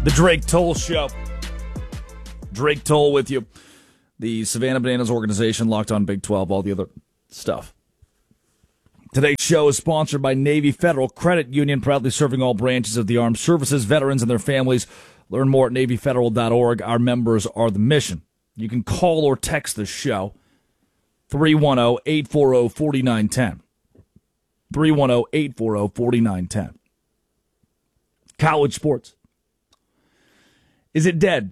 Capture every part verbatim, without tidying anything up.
The Drake Toll Show. Drake Toll with you. The Savannah Bananas organization, Locked On Big twelve, all the other stuff. Today's show is sponsored by Navy Federal Credit Union, proudly serving all branches of the armed services, veterans, and their families. Learn more at navy federal dot org. Our members are the mission. You can call or text the show, three one zero, eight four zero, four nine one zero. three one zero, eight four zero, four nine one zero. College sports. Is it dead?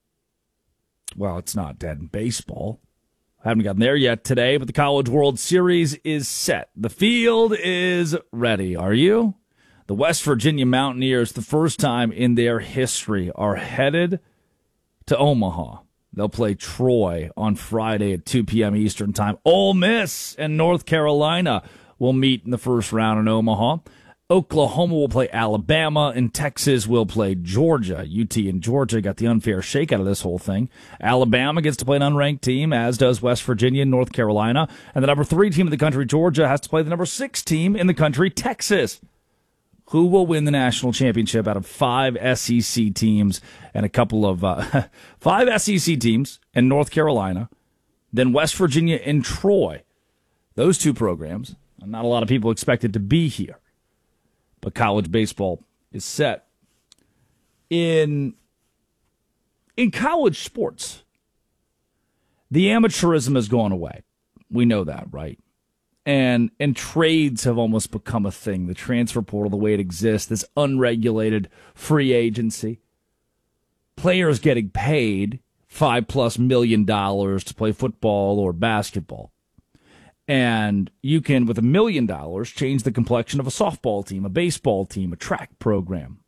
Well, it's not dead in baseball. I haven't gotten there yet today, but the College World Series is set. The field is ready. Are you? The West Virginia Mountaineers, the first time in their history, are headed to Omaha. They'll play Troy on Friday at two p.m. Eastern Time. Ole Miss and North Carolina will meet in the first round in Omaha. Oklahoma will play Alabama, and Texas will play Georgia. U T and Georgia got the unfair shake out of this whole thing. Alabama gets to play an unranked team, as does West Virginia and North Carolina. And the number three team in the country, Georgia, has to play the number six team in the country, Texas. Who will win the national championship out of five S E C teams and a couple of uh, five S E C teams and North Carolina, then West Virginia and Troy? Those two programs, not a lot of people expected to be here. But college baseball is set. In, in college sports, the amateurism has gone away. We know that, right? And and trades have almost become a thing. The transfer portal, the way it exists, this unregulated free agency. Players getting paid five plus million dollars to play football or basketball. And you can, with a million dollars, change the complexion of a softball team, a baseball team, a track program.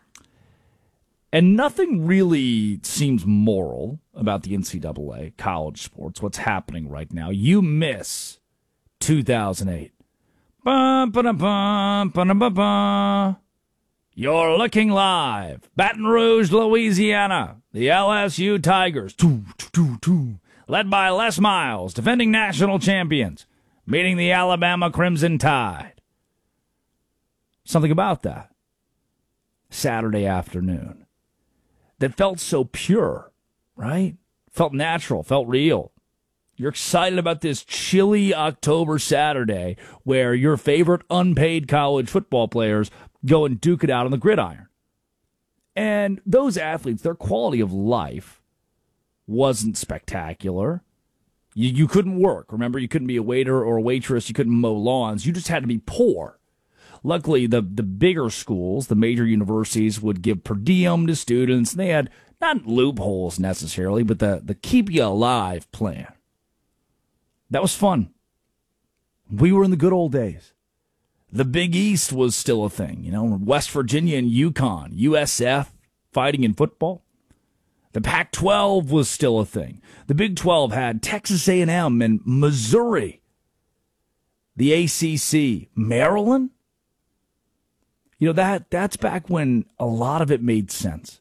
And nothing really seems moral about the N C double A, college sports, what's happening right now. You miss two thousand eight. Ba, ba, ba, ba, ba, ba. You're looking live. Baton Rouge, Louisiana. The L S U Tigers. Two, two, two, two. Led by Les Miles, defending national champions, meeting the Alabama Crimson Tide. Something about that Saturday afternoon that felt so pure, right? Felt natural, felt real. You're excited about this chilly October Saturday where your favorite unpaid college football players go and duke it out on the gridiron. And those athletes, their quality of life wasn't spectacular. You, you couldn't work. Remember, you couldn't be a waiter or a waitress. You couldn't mow lawns. You just had to be poor. Luckily, the, the bigger schools, the major universities, would give per diem to students. And they had not loopholes necessarily, but the, the keep you alive plan. That was fun. We were in the good old days. The Big East was still a thing. You know, West Virginia and UConn, U S F fighting in football. The Pac twelve was still a thing. The Big twelve had Texas A and M and Missouri. The A C C, Maryland. You know, that that's back when a lot of it made sense.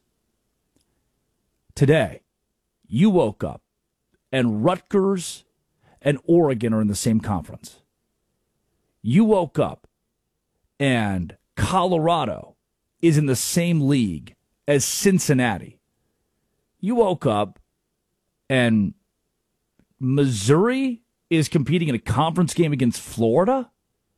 Today, you woke up and Rutgers and Oregon are in the same conference. You woke up and Colorado is in the same league as Cincinnati. You woke up and Missouri is competing in a conference game against Florida?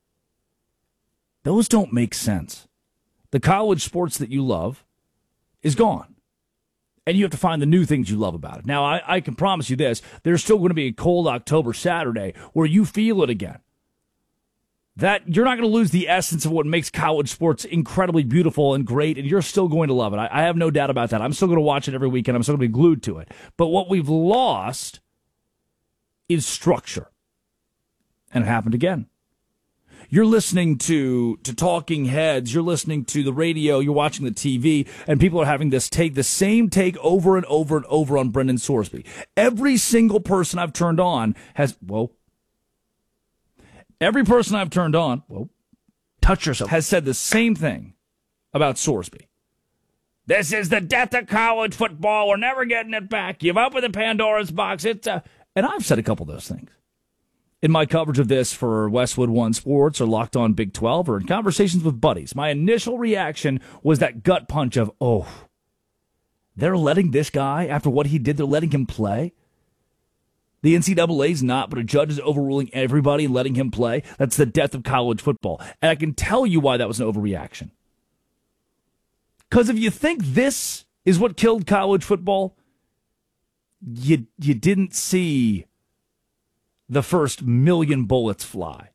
Those don't make sense. The college sports that you love is gone. And you have to find the new things you love about it. Now, I, I can promise you this. There's still going to be a cold October Saturday where you feel it again. That you're not going to lose the essence of what makes college sports incredibly beautiful and great, and you're still going to love it. I, I have no doubt about that. I'm still going to watch it every weekend. I'm still going to be glued to it. But what we've lost is structure. And it happened again. You're listening to, to talking heads, you're listening to the radio, you're watching the T V, and people are having this take, the same take over and over and over on Brendan Sorsby. Every single person I've turned on has, whoa. Every person I've turned on, whoa, touch yourself, has said the same thing about Sorsby. This is the death of college football. We're never getting it back. You've opened the Pandora's box. It's a, and I've said a couple of those things. In my coverage of this for Westwood One Sports or Locked On Big twelve or in conversations with buddies, my initial reaction was that gut punch of, oh, They're letting this guy, after what he did, they're letting him play. The N C double A's not, but a judge is overruling everybody and letting him play. That's the death of college football. And I can tell you why that was an overreaction. Because if you think this is what killed college football, you you didn't see the first million bullets fly.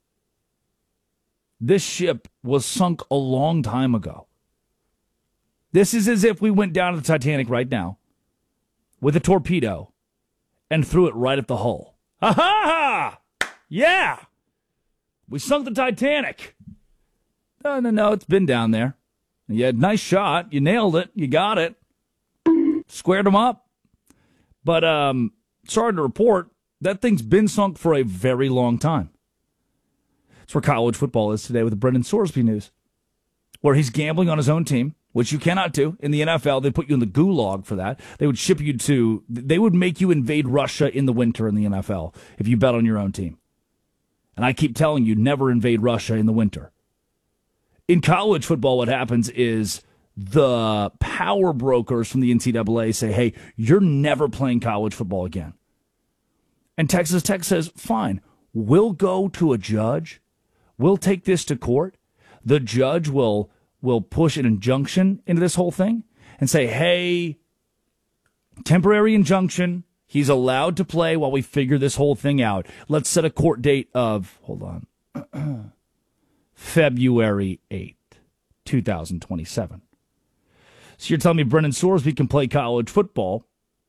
This ship was sunk a long time ago. This is as if we went down to the Titanic right now with a torpedo and threw it right at the hull. Ha ha ha! Yeah! We sunk the Titanic. No, no, no, it's been down there. You had a nice shot. You nailed it. You got it. Squared them up. But, um, sorry to report, that thing's been sunk for a very long time. That's where college football is today with the Brendan Sorsby news, where he's gambling on his own team, which you cannot do. In the N F L, they put you in the gulag for that. They would ship you to, they would make you invade Russia in the winter in the N F L if you bet on your own team. And I keep telling you, never invade Russia in the winter. In college football, what happens is the power brokers from the N C double A say, hey, you're never playing college football again. And Texas Tech says, fine, we'll go to a judge. We'll take this to court. The judge will will push an injunction into this whole thing and say, hey, temporary injunction. He's allowed to play while we figure this whole thing out. Let's set a court date of, hold on, February eighth, twenty twenty-seven. So you're telling me Brendan Sorsby can play college football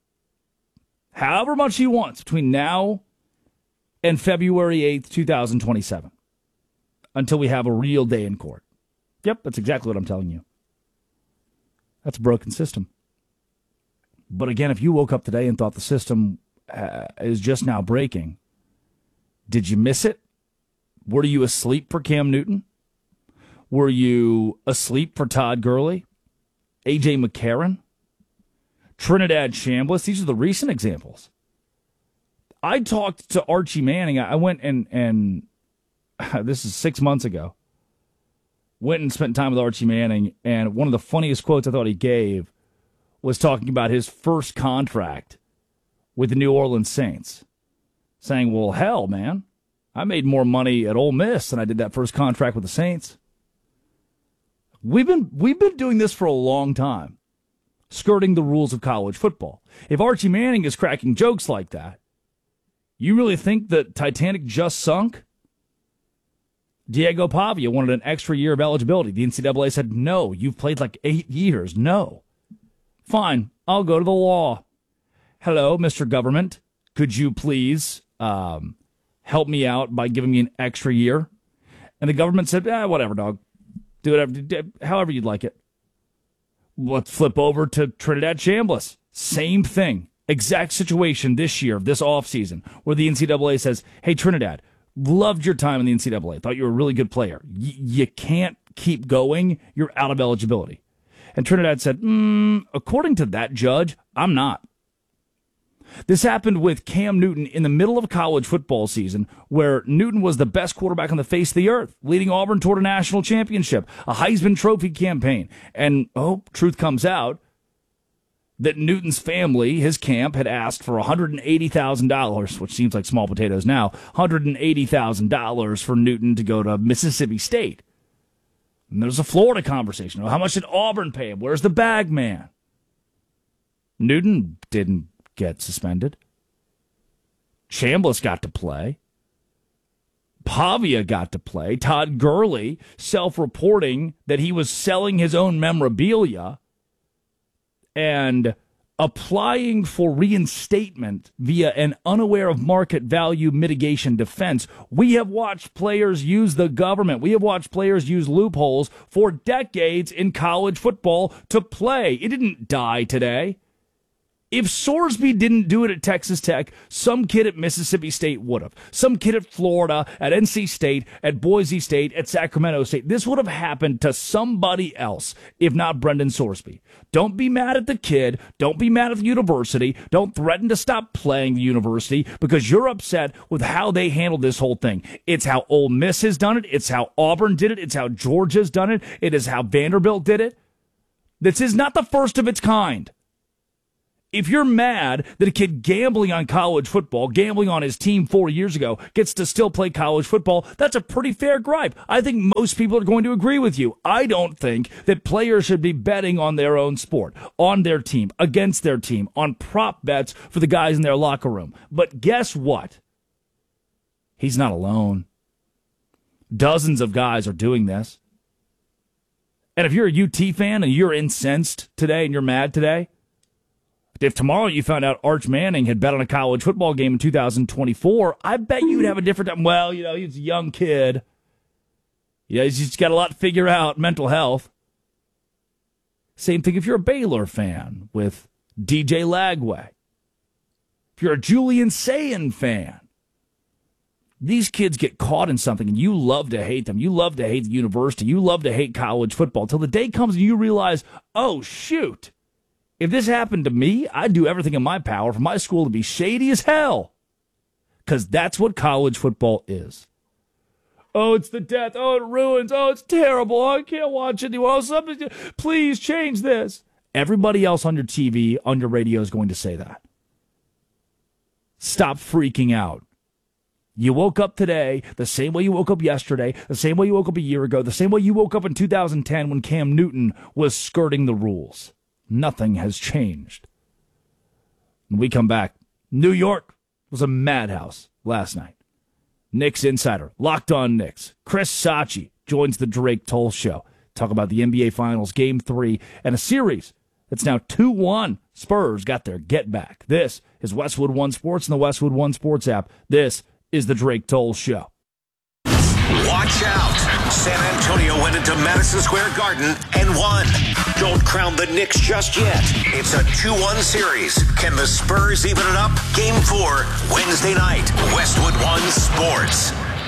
however much he wants between now and February eighth, twenty twenty-seven until we have a real day in court. Yep, that's exactly what I'm telling you. That's a broken system. But again, if you woke up today and thought the system uh, is just now breaking, did you miss it? Were you asleep for Cam Newton? Were you asleep for Todd Gurley? A J McCarron? Trinidad Chambliss? These are the recent examples. I talked to Archie Manning. I went and, and this is six months ago, went and spent time with Archie Manning, and one of the funniest quotes I thought he gave was talking about his first contract with the New Orleans Saints, saying, well, hell, man, I made more money at Ole Miss than I did that first contract with the Saints. We've been we've been doing this for a long time, skirting the rules of college football. If Archie Manning is cracking jokes like that, you really think that Titanic just sunk? Diego Pavia wanted an extra year of eligibility. The N C double A said, no, you've played like eight years. No. Fine, I'll go to the law. Hello, Mister Government. Could you please um, help me out by giving me an extra year? And the government said, eh, whatever, dog. Do whatever, however you'd like it. Let's flip over to Trinidad Chambliss. Same thing. Exact situation this year, this offseason, where the N C double A says, hey, Trinidad, loved your time in the N C double A. Thought you were a really good player. Y- you can't keep going. You're out of eligibility. And Trinidad said, mm, according to that judge, I'm not. This happened with Cam Newton in the middle of a college football season where Newton was the best quarterback on the face of the earth, leading Auburn toward a national championship, a Heisman Trophy campaign. And, oh, truth comes out that Newton's family, his camp, had asked for one hundred eighty thousand dollars, which seems like small potatoes now, one hundred eighty thousand dollars for Newton to go to Mississippi State. And there's a Florida conversation. How much did Auburn pay him? Where's the bag man? Newton didn't get suspended. Chambliss got to play. Pavia got to play. Todd Gurley self-reporting that he was selling his own memorabilia and applying for reinstatement via an unaware of market value mitigation defense. We have watched players use the government. We have watched players use loopholes for decades in college football to play. It didn't die today. If Sorsby didn't do it at Texas Tech, some kid at Mississippi State would have. Some kid at Florida, at N C State, at Boise State, at Sacramento State. This would have happened to somebody else, if not Brendan Sorsby. Don't be mad at the kid. Don't be mad at the university. Don't threaten to stop playing the university because you're upset with how they handled this whole thing. It's how Ole Miss has done it. It's how Auburn did it. It's how Georgia's done it. It is how Vanderbilt did it. This is not the first of its kind. If you're mad that a kid gambling on college football, gambling on his team four years ago, gets to still play college football, that's a pretty fair gripe. I think most people are going to agree with you. I don't think that players should be betting on their own sport, on their team, against their team, on prop bets for the guys in their locker room. But guess what? He's not alone. Dozens of guys are doing this. And if you're a U T fan and you're incensed today and you're mad today, if tomorrow you found out Arch Manning had bet on a college football game in two thousand twenty-four, I bet you'd have a different time. Well, you know, he's a young kid. Yeah, he's just got a lot to figure out, mental health. Same thing if you're a Baylor fan with D J Lagway. If you're a Julian Sayin fan. These kids get caught in something, and you love to hate them. You love to hate the university. You love to hate college football until the day comes and you realize, oh, shoot, if this happened to me, I'd do everything in my power for my school to be shady as hell, because that's what college football is. Oh, it's the death. Oh, it ruins. Oh, it's terrible. Oh, I can't watch it anymore. Oh, somebody, please change this. Everybody else on your T V, on your radio is going to say that. Stop freaking out. You woke up today the same way you woke up yesterday, the same way you woke up a year ago, the same way you woke up in two thousand ten when Cam Newton was skirting the rules. Nothing has changed. When we come back, New York was a madhouse last night. Knicks Insider, Locked On Knicks, Chris Sachi joins the Drake Toll Show. Talk about the N B A Finals, Game three, and a series that's now two one. Spurs got their get back. This is Westwood One Sports and the Westwood One Sports app. This is the Drake Toll Show. Watch out. San Antonio went into Madison Square Garden and won. Don't crown the Knicks just yet. It's a two one series. Can the Spurs even it up? Game four, Wednesday night. Westwood One Sports.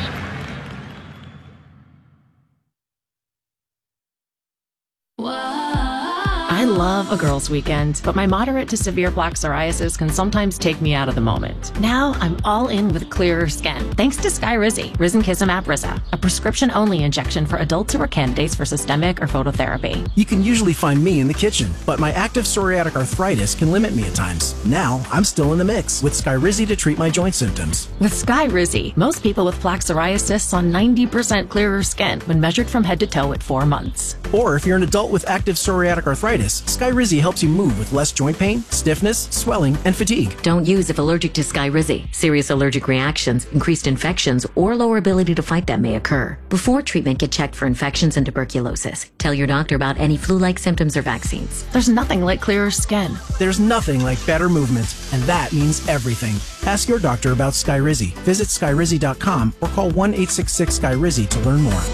I love a girls' weekend, but my moderate to severe plaque psoriasis can sometimes take me out of the moment. Now I'm all in with clearer skin, thanks to Skyrizi, Risankizumab Riza, a prescription-only injection for adults who are candidates for systemic or phototherapy. You can usually find me in the kitchen, but my active psoriatic arthritis can limit me at times. Now I'm still in the mix with Skyrizi to treat my joint symptoms. With Skyrizi, most people with plaque psoriasis saw ninety percent clearer skin when measured from head to toe at four months. Or if you're an adult with active psoriatic arthritis, Skyrizi helps you move with less joint pain, stiffness, swelling, and fatigue. Don't use if allergic to Skyrizi. Serious allergic reactions, increased infections, or lower ability to fight them may occur. Before treatment, get checked for infections and tuberculosis. Tell your doctor about any flu-like symptoms or vaccines. There's nothing like clearer skin. There's nothing like better movement, and that means everything. Ask your doctor about Skyrizi. Visit Skyrizi dot com or call one eight six six Skyrizi to learn more.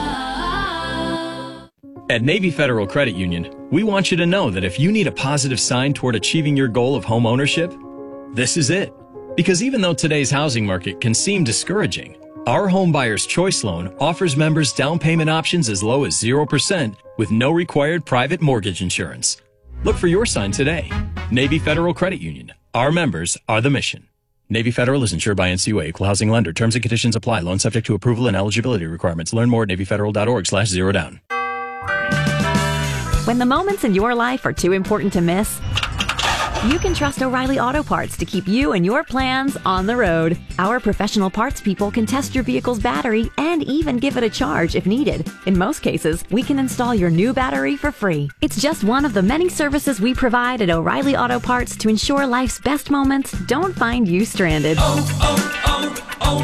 At Navy Federal Credit Union, we want you to know that if you need a positive sign toward achieving your goal of home ownership, this is it. Because even though today's housing market can seem discouraging, our Home Buyer's Choice Loan offers members down payment options as low as zero percent with no required private mortgage insurance. Look for your sign today. Navy Federal Credit Union. Our members are the mission. Navy Federal is insured by N C U A, Equal Housing Lender. Terms and conditions apply. Loan subject to approval and eligibility requirements. Learn more at navy federal dot org slash zero down. When the moments in your life are too important to miss, you can trust O'Reilly Auto Parts to keep you and your plans on the road. Our professional parts people can test your vehicle's battery and even give it a charge if needed. In most cases, we can install your new battery for free. It's just one of the many services we provide at O'Reilly Auto Parts to ensure life's best moments don't find you stranded. Oh,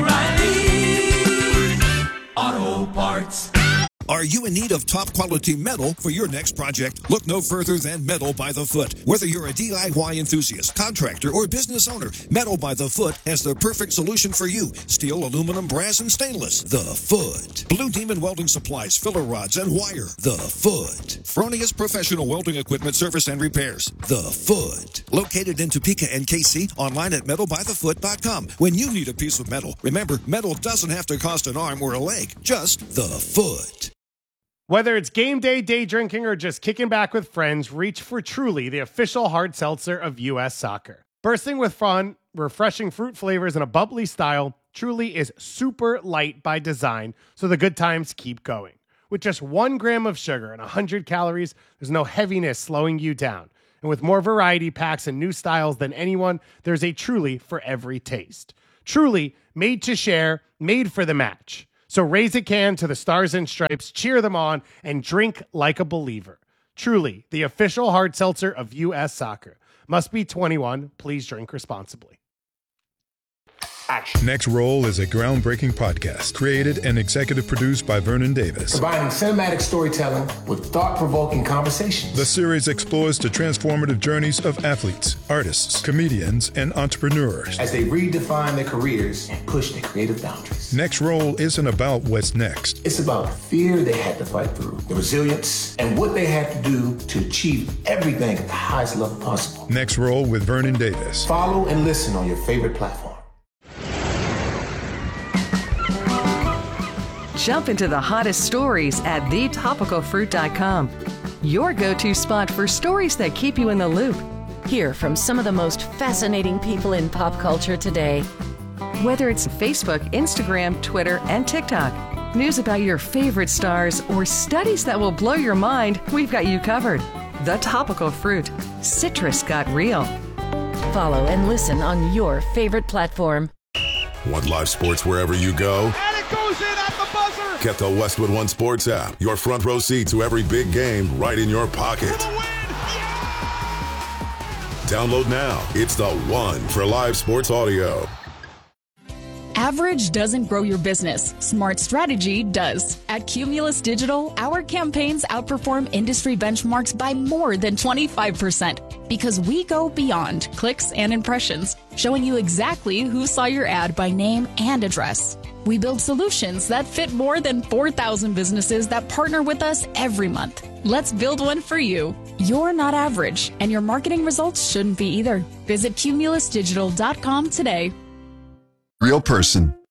oh, oh, O'Reilly Auto Parts. Are you in need of top-quality metal for your next project? Look no further than Metal by the Foot. Whether you're a D I Y enthusiast, contractor, or business owner, Metal by the Foot has the perfect solution for you. Steel, aluminum, brass, and stainless. The Foot. Blue Demon Welding Supplies, filler rods, and wire. The Foot. Fronius Professional Welding Equipment Service and Repairs. The Foot. Located in Topeka and K C, online at metal by the foot dot com. When you need a piece of metal, remember, metal doesn't have to cost an arm or a leg. Just The Foot. Whether it's game day, day drinking, or just kicking back with friends, reach for Truly, the official hard seltzer of U S Soccer. Bursting with fun, refreshing fruit flavors, and a bubbly style, Truly is super light by design, so the good times keep going. With just one gram of sugar and one hundred calories, there's no heaviness slowing you down. And And with more variety packs and new styles than anyone, there's a Truly for every taste. Truly, made to share, made for the match. So raise a can to the Stars and Stripes, cheer them on, and drink like a believer. Truly, the official hard seltzer of U S Soccer. Must be twenty-one. Please drink responsibly. Action. Next Roll is a groundbreaking podcast created and executive produced by Vernon Davis. Combining cinematic storytelling with thought-provoking conversations. The series explores the transformative journeys of athletes, artists, comedians, and entrepreneurs as they redefine their careers and push their creative boundaries. Next Roll isn't about what's next. It's about the fear they had to fight through, the resilience, and what they had to do to achieve everything at the highest level possible. Next Roll with Vernon Davis. Follow and listen on your favorite platform. Jump into the hottest stories at the topical fruit dot com. Your go-to spot for stories that keep you in the loop. Hear from some of the most fascinating people in pop culture today. Whether it's Facebook, Instagram, Twitter, and TikTok, news about your favorite stars, or studies that will blow your mind, we've got you covered. The Topical Fruit. Citrus got real. Follow and listen on your favorite platform. Want live sports wherever you go? And it goes in at the buzzer! Get the Westwood One Sports app. Your front row seat to every big game right in your pocket. Yeah! Download now. It's the one for live sports audio. Average doesn't grow your business. Smart strategy does. At Cumulus Digital, our campaigns outperform industry benchmarks by more than twenty-five percent because we go beyond clicks and impressions, showing you exactly who saw your ad by name and address. We build solutions that fit more than four thousand businesses that partner with us every month. Let's build one for you. You're not average, and your marketing results shouldn't be either. Visit cumulus digital dot com today. Real person,